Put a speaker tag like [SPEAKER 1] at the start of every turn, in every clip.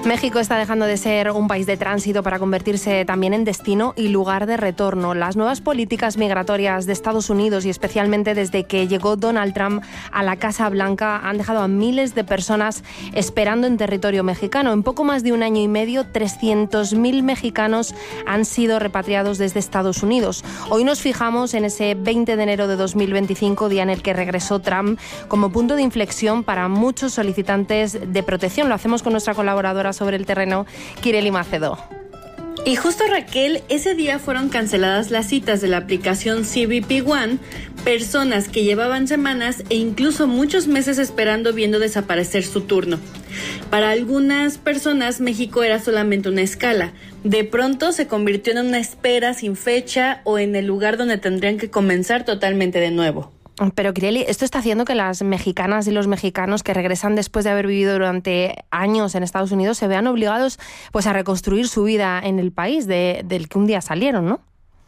[SPEAKER 1] México está dejando de ser un país de tránsito para convertirse también en destino y lugar de retorno. Las nuevas políticas migratorias de Estados Unidos y especialmente desde que llegó Donald Trump a la Casa Blanca han dejado a miles de personas esperando en territorio mexicano. En poco más de un año y medio, 300.000 mexicanos han sido repatriados desde Estados Unidos. Hoy nos fijamos en ese 20 de enero de 2025, día en el que regresó Trump, como punto de inflexión para muchos solicitantes de protección. Lo hacemos con nuestra colaboradora sobre el terreno, Kireli Macedo.
[SPEAKER 2] Y justo, Raquel, ese día fueron canceladas las citas de la aplicación CBP One, personas que llevaban semanas e incluso muchos meses esperando viendo desaparecer su turno. Para algunas personas, México era solamente una escala. De pronto se convirtió en una espera sin fecha o en el lugar donde tendrían que comenzar totalmente de nuevo.
[SPEAKER 1] Pero, Kireli, esto está haciendo que las mexicanas y los mexicanos que regresan después de haber vivido durante años en Estados Unidos se vean obligados pues a reconstruir su vida en el país del que un día salieron, ¿no?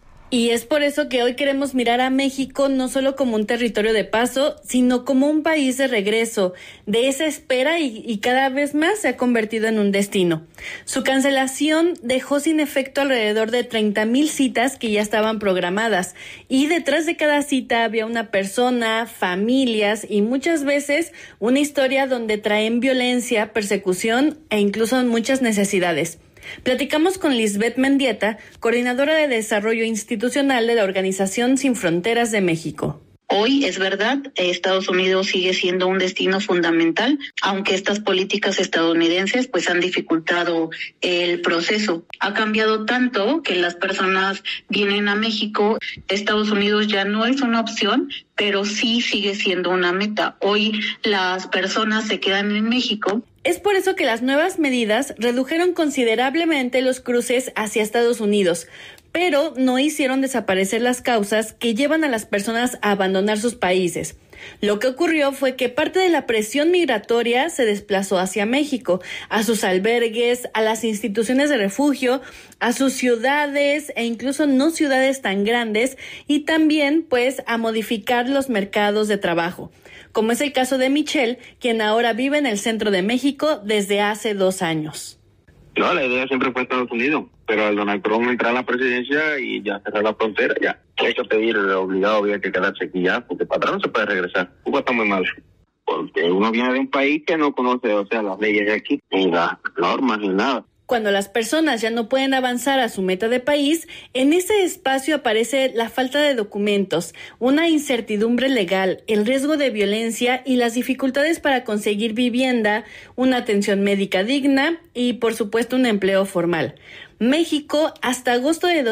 [SPEAKER 2] Y es por eso que hoy queremos mirar a México no solo como un territorio de paso, sino como un país de regreso, de esa espera y cada vez más se ha convertido en un destino. Su cancelación dejó sin efecto alrededor de 30,000 citas que ya estaban programadas y detrás de cada cita había una persona, familias y muchas veces una historia donde traen violencia, persecución e incluso muchas necesidades. Platicamos con Lisbeth Mendieta, coordinadora de Desarrollo Institucional de la Organización Sin Fronteras de México.
[SPEAKER 3] Hoy, es verdad, Estados Unidos sigue siendo un destino fundamental, aunque estas políticas estadounidenses pues han dificultado el proceso. Ha cambiado tanto que las personas vienen a México. Estados Unidos ya no es una opción, pero sí sigue siendo una meta. Hoy las personas se quedan en México.
[SPEAKER 2] Es por eso que las nuevas medidas redujeron considerablemente los cruces hacia Estados Unidos, pero no hicieron desaparecer las causas que llevan a las personas a abandonar sus países. Lo que ocurrió fue que parte de la presión migratoria se desplazó hacia México, a sus albergues, a las instituciones de refugio, a sus ciudades e incluso no ciudades tan grandes y también pues a modificar los mercados de trabajo, como es el caso de Michelle, quien ahora vive en el centro de México desde hace 2 años.
[SPEAKER 4] No, la idea siempre fue Estados Unidos, pero al Donald Trump entrar a la presidencia y ya cerrar la frontera, ya. Hay que pedir obligado, había que quedarse aquí ya, porque para atrás no se puede regresar. Cuba está muy mal, porque uno viene de un país que no conoce, las leyes de aquí, ni las normas, ni nada.
[SPEAKER 2] Cuando las personas ya no pueden avanzar a su meta de país, en ese espacio aparece la falta de documentos, una incertidumbre legal, el riesgo de violencia y las dificultades para conseguir vivienda, una atención médica digna y, por supuesto, un empleo formal. México, hasta agosto de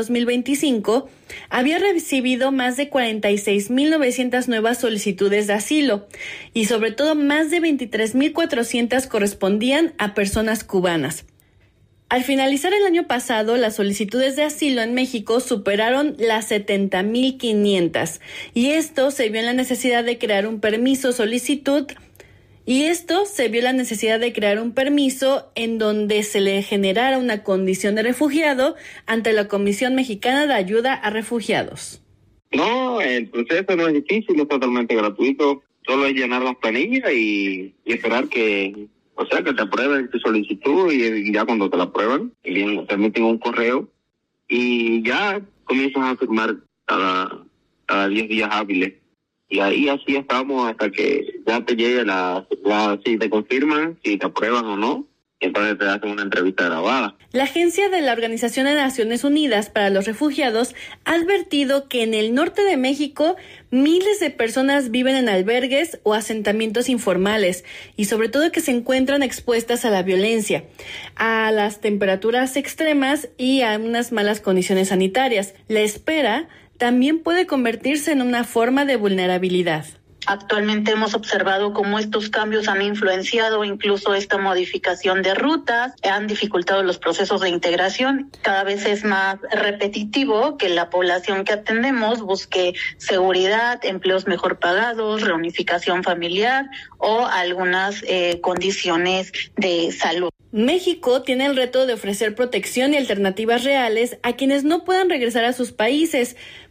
[SPEAKER 2] 2025, había recibido más de 46,900 nuevas solicitudes de asilo y, sobre todo, más de 23,400 correspondían a personas cubanas. Al finalizar el año pasado, las solicitudes de asilo en México superaron las 70,500 y esto se vio en la necesidad de crear un permiso en donde se le generara una condición de refugiado ante la Comisión Mexicana de Ayuda a Refugiados.
[SPEAKER 4] No, el proceso no es difícil, es totalmente gratuito, solo es llenar las planillas y esperar que te aprueben tu solicitud y ya cuando te la aprueban, te emiten un correo y ya comienzas a firmar cada 10 días hábiles. Y ahí así estamos hasta que ya te llegue si te confirman, si te aprueban o no. Entonces te hacen una entrevista grabada.
[SPEAKER 2] La Agencia de la Organización de Naciones Unidas para los Refugiados ha advertido que en el norte de México miles de personas viven en albergues o asentamientos informales y sobre todo que se encuentran expuestas a la violencia, a las temperaturas extremas y a unas malas condiciones sanitarias. La espera también puede convertirse en una forma de vulnerabilidad.
[SPEAKER 3] Actualmente hemos observado cómo estos cambios han influenciado incluso esta modificación de rutas, han dificultado los procesos de integración. Cada vez es más repetitivo que la población que atendemos busque seguridad, empleos mejor pagados, reunificación familiar o algunas condiciones de salud.
[SPEAKER 2] México tiene el reto de ofrecer protección y alternativas reales a quienes no puedan regresar a sus países,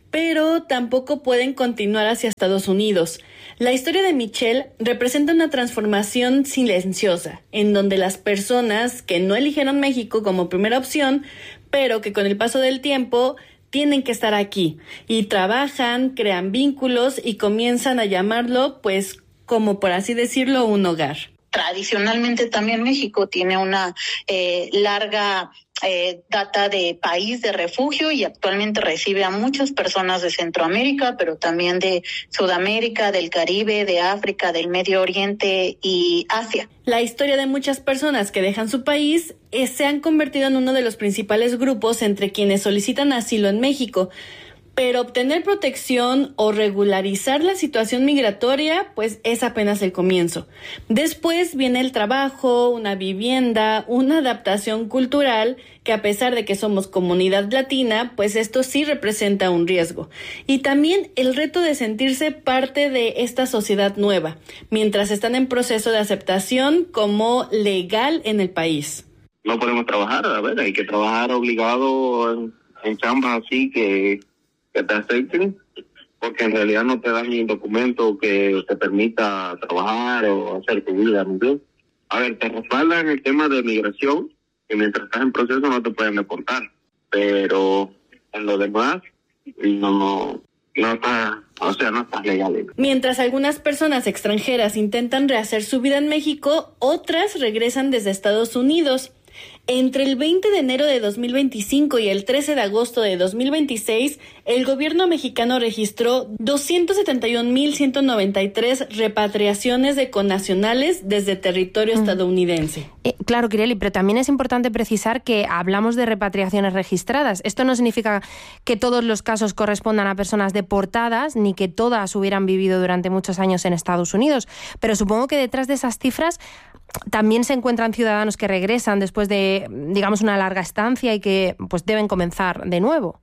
[SPEAKER 2] pero tampoco pueden continuar hacia Estados Unidos. La historia de Michelle representa una transformación silenciosa, en donde las personas que no eligieron México como primera opción, pero que con el paso del tiempo tienen que estar aquí y trabajan, crean vínculos y comienzan a llamarlo, pues, como por así decirlo, un hogar.
[SPEAKER 3] Tradicionalmente también México tiene una larga data de país de refugio y actualmente recibe a muchas personas de Centroamérica, pero también de Sudamérica, del Caribe, de África, del Medio Oriente y Asia.
[SPEAKER 2] La historia de muchas personas que dejan su país se han convertido en uno de los principales grupos entre quienes solicitan asilo en México. Pero obtener protección o regularizar la situación migratoria, pues es apenas el comienzo. Después viene el trabajo, una vivienda, una adaptación cultural, que a pesar de que somos comunidad latina, pues esto sí representa un riesgo. Y también el reto de sentirse parte de esta sociedad nueva, mientras están en proceso de aceptación como legal en el país.
[SPEAKER 4] No podemos trabajar, hay que trabajar obligado en chambas así que te acepten, porque en realidad no te dan ni un documento que te permita trabajar o hacer tu vida, ¿no? Te respaldan en el tema de migración, que mientras estás en proceso no te pueden deportar, pero en lo demás no estás legal.
[SPEAKER 2] Mientras algunas personas extranjeras intentan rehacer su vida en México, otras regresan desde Estados Unidos. Entre el 20 de enero de 2025 y el 13 de agosto de 2026, el gobierno mexicano registró 271,193 repatriaciones de connacionales desde territorio estadounidense.
[SPEAKER 1] Claro, Kireli, pero también es importante precisar que hablamos de repatriaciones registradas. Esto no significa que todos los casos correspondan a personas deportadas, ni que todas hubieran vivido durante muchos años en Estados Unidos. Pero supongo que detrás de esas cifras también se encuentran ciudadanos que regresan después de, digamos, una larga estancia y que pues deben comenzar de nuevo.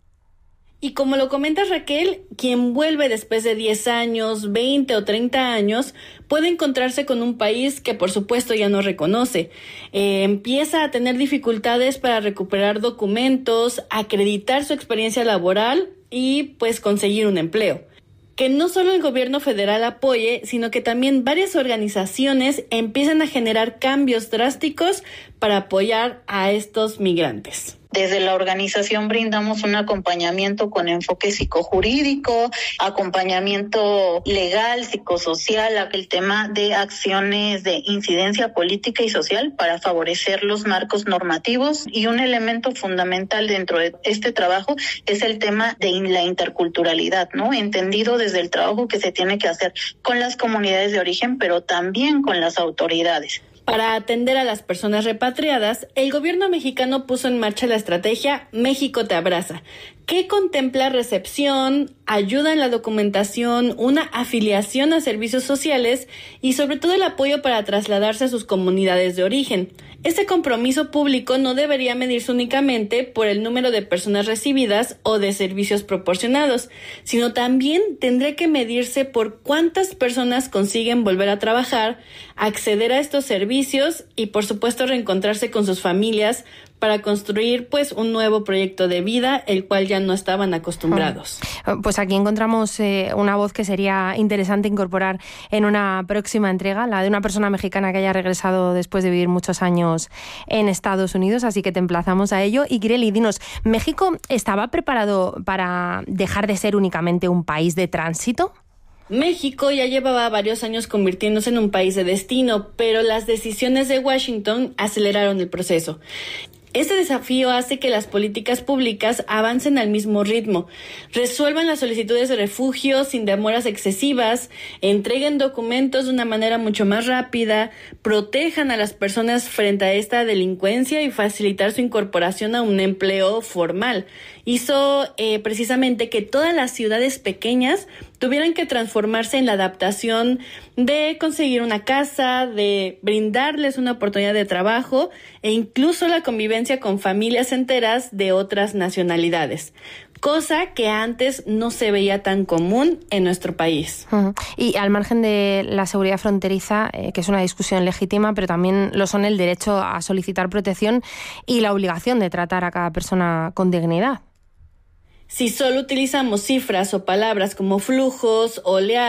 [SPEAKER 2] Y como lo comenta Raquel, quien vuelve después de 10 años, 20 o 30 años, puede encontrarse con un país que por supuesto ya no reconoce. Empieza a tener dificultades para recuperar documentos, acreditar su experiencia laboral y pues conseguir un empleo. Que no solo el gobierno federal apoye, sino que también varias organizaciones empiezan a generar cambios drásticos para apoyar a estos migrantes.
[SPEAKER 3] Desde la organización brindamos un acompañamiento con enfoque psicojurídico, acompañamiento legal, psicosocial, aquel tema de acciones de incidencia política y social para favorecer los marcos normativos. Y un elemento fundamental dentro de este trabajo es el tema de la interculturalidad, ¿no? Entendido desde el trabajo que se tiene que hacer con las comunidades de origen, pero también con las autoridades.
[SPEAKER 2] Para atender a las personas repatriadas, el gobierno mexicano puso en marcha la estrategia México te abraza, que contempla recepción, ayuda en la documentación, una afiliación a servicios sociales y sobre todo el apoyo para trasladarse a sus comunidades de origen. Este compromiso público no debería medirse únicamente por el número de personas recibidas o de servicios proporcionados, sino también tendría que medirse por cuántas personas consiguen volver a trabajar, acceder a estos servicios y, por supuesto, reencontrarse con sus familias para construir pues un nuevo proyecto de vida, el cual ya no estaban acostumbrados.
[SPEAKER 1] Pues aquí encontramos una voz que sería interesante incorporar en una próxima entrega, la de una persona mexicana que haya regresado después de vivir muchos años en Estados Unidos, así que te emplazamos a ello. Y Kireli, dinos, ¿México estaba preparado para dejar de ser únicamente un país de tránsito?
[SPEAKER 2] México ya llevaba varios años convirtiéndose en un país de destino, pero las decisiones de Washington aceleraron el proceso. Este desafío hace que las políticas públicas avancen al mismo ritmo, resuelvan las solicitudes de refugio sin demoras excesivas, entreguen documentos de una manera mucho más rápida, protejan a las personas frente a esta delincuencia y facilitar su incorporación a un empleo formal. Hizo precisamente que todas las ciudades pequeñas tuvieran que transformarse en la adaptación de conseguir una casa, de brindarles una oportunidad de trabajo e incluso la convivencia con familias enteras de otras nacionalidades, cosa que antes no se veía tan común en nuestro país.
[SPEAKER 1] Y al margen de la seguridad fronteriza, que es una discusión legítima, pero también lo son el derecho a solicitar protección y la obligación de tratar a cada persona con dignidad.
[SPEAKER 2] Si solo utilizamos cifras o palabras como flujos, oleadas,